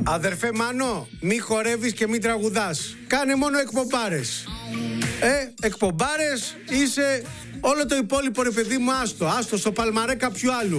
Αδερφέ Μάνο, μη χορεύεις και μη τραγουδάς. Κάνε μόνο εκπομπάρες. Εκπομπάρες είσαι. Όλο το υπόλοιπο ρε παιδί μου άστο στο παλμαρέ κάποιου άλλου.